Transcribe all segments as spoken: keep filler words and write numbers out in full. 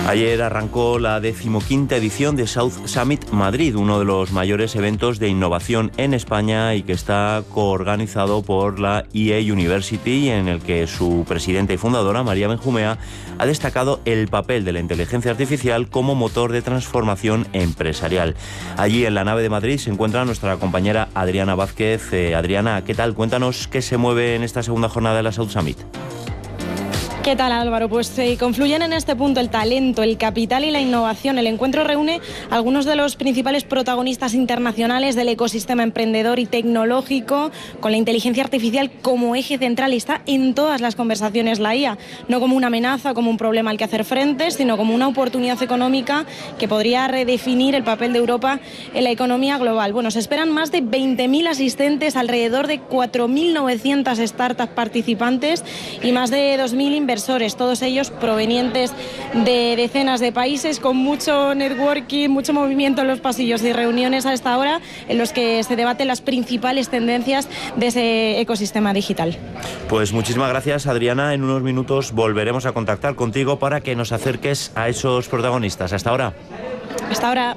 Ayer arrancó la decimoquinta edición de South Summit Madrid, uno de los mayores eventos de innovación en España y que está coorganizado por la E A University, en el que su presidenta y fundadora, María Benjumea, ha destacado el papel de la inteligencia artificial como motor de transformación empresarial. Allí en la nave de Madrid se encuentra nuestra compañera Adriana Vázquez. Eh, Adriana, ¿qué tal? Cuéntanos qué se mueve en esta segunda jornada de la South Summit. ¿Qué tal, Álvaro? Pues eh, confluyen en este punto el talento, el capital y la innovación. El encuentro reúne a algunos de los principales protagonistas internacionales del ecosistema emprendedor y tecnológico, con la inteligencia artificial como eje central, y está en todas las conversaciones la I A, no como una amenaza, como un problema al que hacer frente, sino como una oportunidad económica que podría redefinir el papel de Europa en la economía global. Bueno, se esperan más de veinte mil asistentes, alrededor de cuatro mil novecientas startups participantes y más de dos mil inversores. Inversores, todos ellos provenientes de decenas de países, con mucho networking, mucho movimiento en los pasillos y reuniones a esta hora en los que se debaten las principales tendencias de ese ecosistema digital. Pues muchísimas gracias, Adriana. En unos minutos volveremos a contactar contigo para que nos acerques a esos protagonistas. Hasta ahora. Hasta ahora.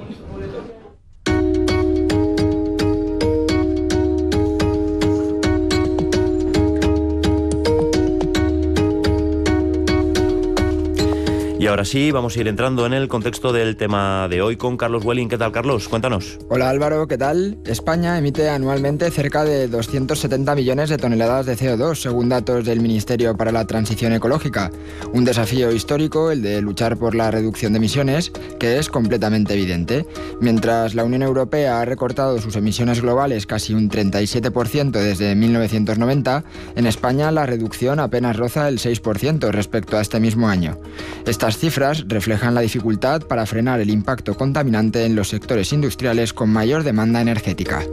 Y ahora sí, vamos a ir entrando en el contexto del tema de hoy con Carlos Welling. ¿Qué tal, Carlos? Cuéntanos. Hola, Álvaro, ¿qué tal? España emite anualmente cerca de doscientos setenta millones de toneladas de C O dos, según datos del Ministerio para la Transición Ecológica. Un desafío histórico, el de luchar por la reducción de emisiones, que es completamente evidente. Mientras la Unión Europea ha recortado sus emisiones globales casi un treinta y siete por ciento desde mil novecientos noventa, en España la reducción apenas roza el seis por ciento respecto a este mismo año. Estas cifras reflejan la dificultad para frenar el impacto contaminante en los sectores industriales con mayor demanda energética.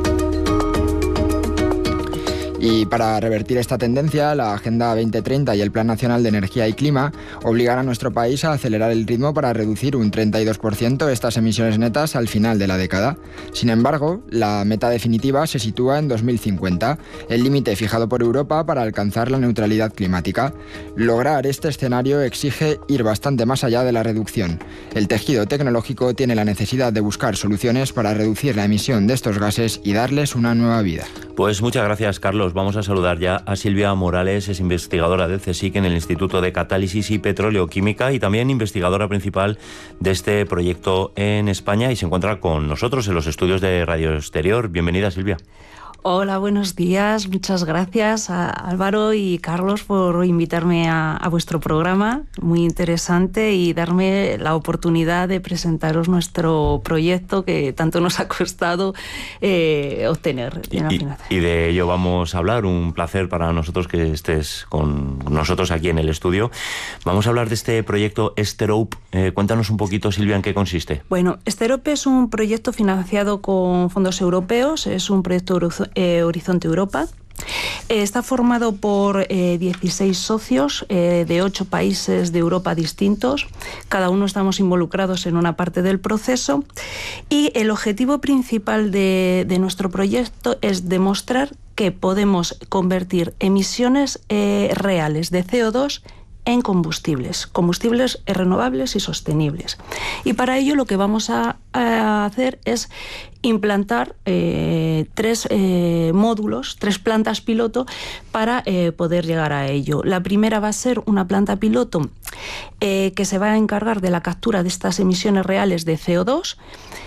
Y para revertir esta tendencia, la Agenda veinte treinta y el Plan Nacional de Energía y Clima obligan a nuestro país a acelerar el ritmo para reducir un treinta y dos por ciento estas emisiones netas al final de la década. Sin embargo, la meta definitiva se sitúa en dos mil cincuenta, el límite fijado por Europa para alcanzar la neutralidad climática. Lograr este escenario exige ir bastante más allá de la reducción. El tejido tecnológico tiene la necesidad de buscar soluciones para reducir la emisión de estos gases y darles una nueva vida. Pues muchas gracias, Carlos. Vamos a saludar ya a Silvia Morales, es investigadora del CSIC en el Instituto de Catálisis y Petroleoquímica y también investigadora principal de este proyecto en España, y se encuentra con nosotros en los estudios de Radio Exterior. Bienvenida, Silvia. Hola, buenos días. Muchas gracias a Álvaro y Carlos por invitarme a, a vuestro programa, muy interesante, y darme la oportunidad de presentaros nuestro proyecto que tanto nos ha costado eh, obtener. Y, y, y de ello vamos a hablar. Un placer para nosotros que estés con nosotros aquí en el estudio. Vamos a hablar de este proyecto Sterope. Eh, cuéntanos un poquito, Silvia, en qué consiste. Bueno, Sterope es un proyecto financiado con fondos europeos, es un proyecto Eh, Horizonte Europa. Eh, está formado por eh, dieciséis socios eh, de ocho países de Europa distintos. Cada uno estamos involucrados en una parte del proceso, y el objetivo principal de, de nuestro proyecto es demostrar que podemos convertir emisiones eh, reales de C O dos en combustibles, combustibles renovables y sostenibles. Y para ello lo que vamos a, a hacer es implantar eh, tres eh, módulos, tres plantas piloto para eh, poder llegar a ello. La primera va a ser una planta piloto eh, que se va a encargar de la captura de estas emisiones reales de C O dos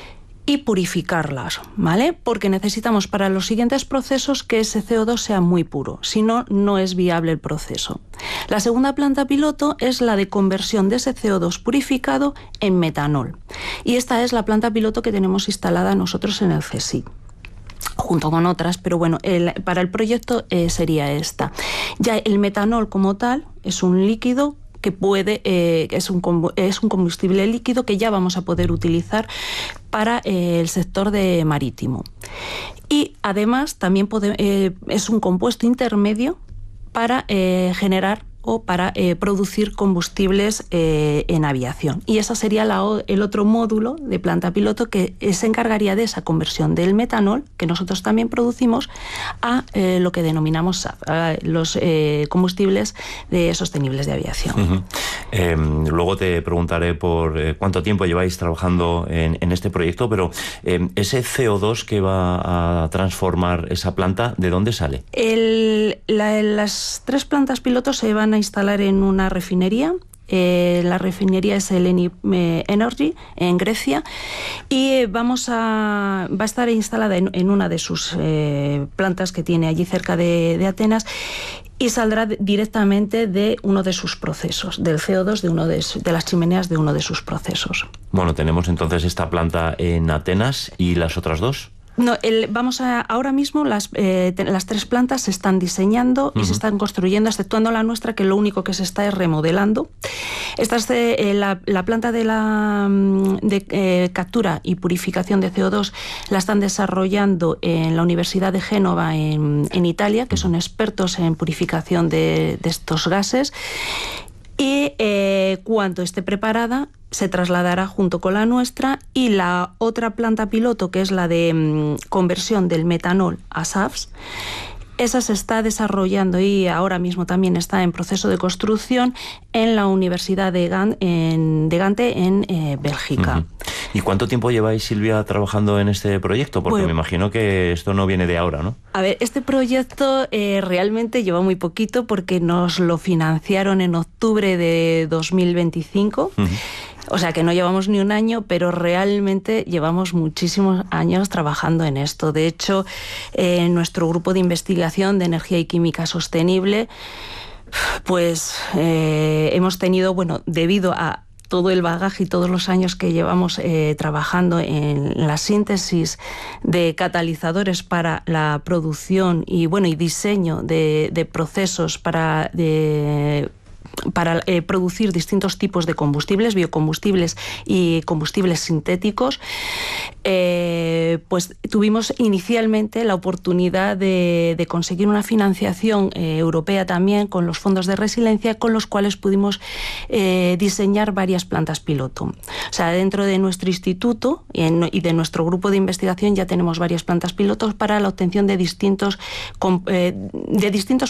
y purificarlas, ¿vale? Porque necesitamos para los siguientes procesos que ese C O dos sea muy puro, si no, no es viable el proceso. La segunda planta piloto es la de conversión de ese C O dos purificado en metanol, y esta es la planta piloto que tenemos instalada nosotros en el CSIC, junto con otras, pero bueno, el, para el proyecto eh, sería esta. Ya el metanol como tal es un líquido que puede, eh, es, un, es un combustible líquido que ya vamos a poder utilizar para eh, el sector de marítimo. Y además también pode, eh, es un compuesto intermedio para eh, generar o para eh, producir combustibles eh, en aviación. Y ese sería la, el otro módulo de planta piloto que se encargaría de esa conversión del metanol, que nosotros también producimos, a eh, lo que denominamos S A F, a los eh, combustibles de sostenibles de aviación. Uh-huh. Eh, luego te preguntaré por eh, cuánto tiempo lleváis trabajando en, en este proyecto, pero eh, ese C O dos que va a transformar esa planta, ¿de dónde sale? El, la, las tres plantas pilotos se van a instalar en una refinería. Eh, la refinería es Eni Energy en Grecia y vamos a va a estar instalada en, en una de sus eh, plantas que tiene allí cerca de, de Atenas, y saldrá directamente de uno de sus procesos, del C O dos de, uno de, de las chimeneas de uno de sus procesos. Bueno, tenemos entonces esta planta en Atenas, ¿y las otras dos? No, el, vamos a, ahora mismo las, eh, te, las tres plantas se están diseñando y uh-huh. se están construyendo, exceptuando la nuestra, que lo único que se está es remodelando. Esta es de, eh, la, la planta de, la, de eh, captura y purificación de C O dos la están desarrollando en la Universidad de Génova en, en Italia, que son expertos en purificación de, de estos gases. Y eh, cuando esté preparada se trasladará junto con la nuestra, y la otra planta piloto, que es la de mmm, conversión del metanol a S A Fs, esa se está desarrollando y ahora mismo también está en proceso de construcción en la Universidad de, Gant, en, de Gante en eh, Bélgica. Uh-huh. ¿Y cuánto tiempo lleváis, Silvia, trabajando en este proyecto? Porque bueno, me imagino que esto no viene de ahora, ¿no? A ver, este proyecto eh, realmente lleva muy poquito, porque nos lo financiaron en octubre de dos mil veinticinco. Uh-huh. O sea que no llevamos ni un año, pero realmente llevamos muchísimos años trabajando en esto. De hecho, en eh, nuestro grupo de investigación de energía y química sostenible, pues eh, hemos tenido, bueno, debido a todo el bagaje y todos los años que llevamos eh, trabajando en la síntesis de catalizadores para la producción y, bueno, y diseño de, de procesos para... De, para eh, producir distintos tipos de combustibles, biocombustibles y combustibles sintéticos, eh, pues tuvimos inicialmente la oportunidad de, de conseguir una financiación eh, europea también con los fondos de resiliencia, con los cuales pudimos eh, diseñar varias plantas piloto. O sea, dentro de nuestro instituto y, en, y de nuestro grupo de investigación ya tenemos varias plantas pilotos para la obtención de distintos, eh, de distintos